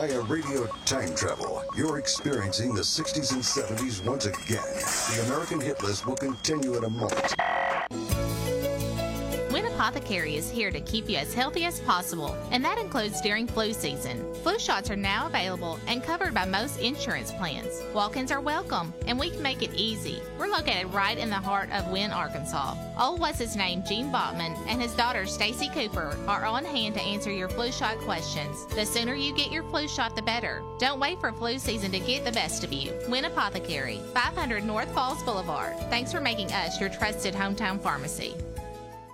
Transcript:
via radio time travel. You're experiencing the 60s and 70s once again. The American hit list will continue in a moment. Wynn Apothecary is here to keep you as healthy as possible, and that includes during flu season. Flu shots are now available and covered by most insurance plans. Walk-ins are welcome, and we can make it easy. We're located right in the heart of Wynn, Arkansas. Old what's his name, Gene Botman, and his daughter, Stacy Cooper, are on hand to answer your flu shot questions. The sooner you get your flu shot, the better. Don't wait for flu season to get the best of you. Wynn Apothecary, 500 North Falls Boulevard. Thanks for making us your trusted hometown pharmacy.